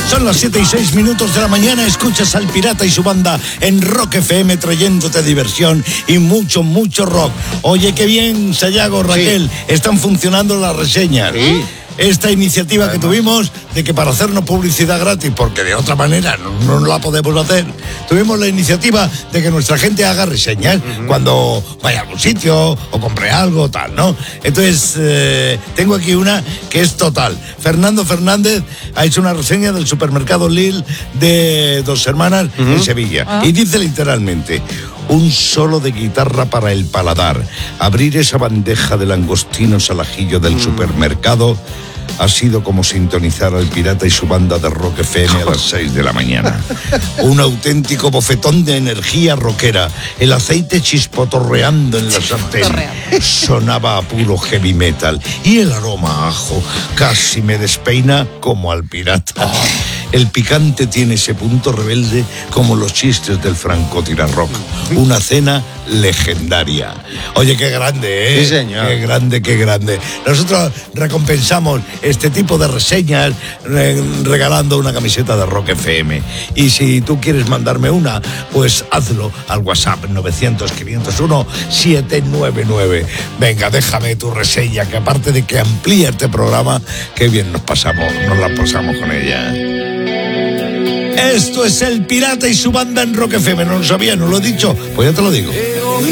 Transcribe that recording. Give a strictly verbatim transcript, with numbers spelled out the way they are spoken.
Son las siete y seis minutos de la mañana. Escuchas al Pirata y su banda en Rock F M, trayéndote diversión y mucho, mucho rock. Oye, qué bien, Sayago, Raquel, sí. Están funcionando las reseñas. Sí. Esta iniciativa Además. que tuvimos de que para hacernos publicidad gratis, porque de otra manera no, no la podemos hacer, tuvimos la iniciativa de que nuestra gente haga reseñas uh-huh. cuando vaya a algún sitio o compre algo, tal, ¿no? Entonces, eh, tengo aquí una que es total. Fernando Fernández ha hecho una reseña del supermercado Lil de Dos Hermanas uh-huh. en Sevilla. Uh-huh. Y dice literalmente: un solo de guitarra para el paladar. Abrir esa bandeja de langostinos al ajillo del mm. supermercado ha sido como sintonizar al Pirata y su banda de Rock F M a las seis de la mañana. Un auténtico bofetón de energía rockera. El aceite chispotorreando en la sartén. Sonaba a puro heavy metal. Y el aroma a ajo casi me despeina como al pirata. Oh. El picante tiene ese punto rebelde como los chistes del francotirarrock. Una cena legendaria. Oye, qué grande, ¿eh? Sí, señor. Qué grande, qué grande. Nosotros recompensamos este tipo de reseñas re- regalando una camiseta de Rock F M. Y si tú quieres mandarme una, pues hazlo al WhatsApp novecientos, quinientos uno, siete nueve nueve. Venga, déjame tu reseña, que aparte de que amplía este programa, qué bien nos pasamos, nos la pasamos con ella. Esto es el Pirata y su banda en Rock F M. ¿No lo sabía? ¿No lo he dicho? Pues ya te lo digo.